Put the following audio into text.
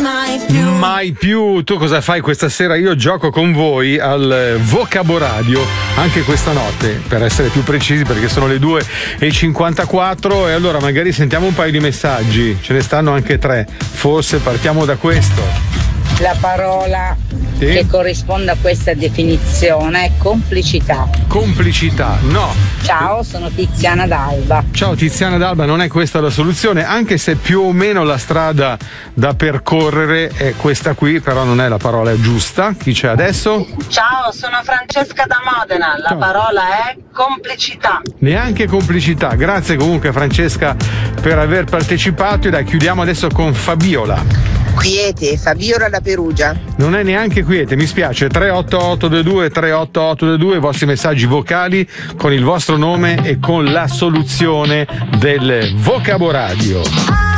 Mai più. Tu cosa fai questa sera? Io gioco con voi al Vocaboradio anche questa notte, per essere più precisi, perché sono le 2:54 e allora magari sentiamo un paio di messaggi. Ce ne stanno anche 3. Forse partiamo da questo. La parola che corrisponde a questa definizione è complicità. Complicità, no. Ciao, sono Tiziana D'Alba. Ciao Tiziana D'Alba, non è questa la soluzione, anche se più o meno la strada da percorrere è questa qui, però non è la parola giusta. Chi c'è adesso? Ciao, sono Francesca da Modena, la parola è complicità. Neanche complicità. Grazie comunque Francesca per aver partecipato e dai, chiudiamo adesso con Fabiola. Quiete, Fabiola da Perugia. Non è neanche quiete, mi spiace. 38822 i vostri messaggi vocali con il vostro nome e con la soluzione del Vocaboradio.